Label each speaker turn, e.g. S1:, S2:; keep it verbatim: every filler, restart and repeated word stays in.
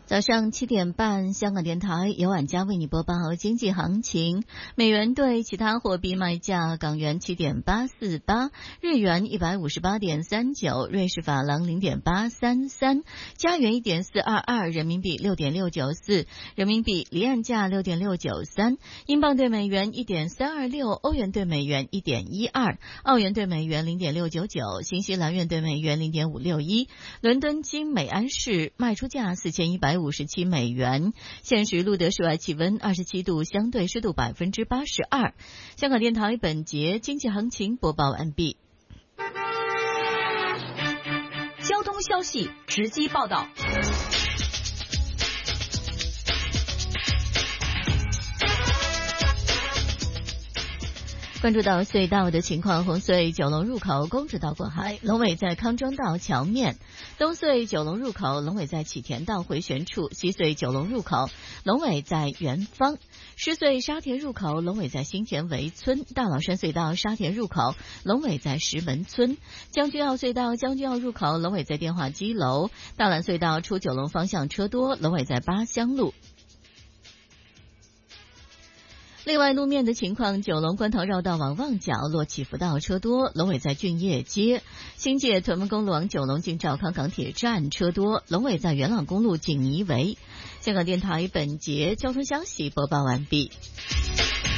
S1: 早上七点半，香港电台由晚家为你播报经济行情。美元对其他货币卖价：港元七点八四八，日元一百五十八点三九，瑞士法郎零点八三三，加元一点四二二，人民币六点六九四，人民币离岸价六点六九三，英镑对美元一点三二六，欧元对美元一点一二，澳元对美元零点六九九，新西兰元对美元零点五六一。伦敦金每安士卖出价四千一百五十七美元。现时录得室外气温二十七度，相对湿度百分之八十二。香港电台本节经济行情播报完毕。
S2: 交通消息直击报道。
S1: 关注到隧道的情况，红隧九龙入口公主道过海，龙尾在康庄道桥面；东隧九龙入口龙尾在启田道回旋处；西隧九龙入口龙尾在元芳；狮隧沙田入口龙尾在新田围村；大老山隧道沙田入口龙尾在石门村；将军澳隧道将军澳入口龙尾在电话机楼；大兰隧道出九龙方向车多，龙尾在八乡路。另外路面的情况，九龙观塘绕道往旺角落起福道车多，龙尾在俊业街；新界屯门公路往九龙进兆康港铁站车多，龙尾在元朗公路锦怡围。香港电台本节交通消息播报完毕。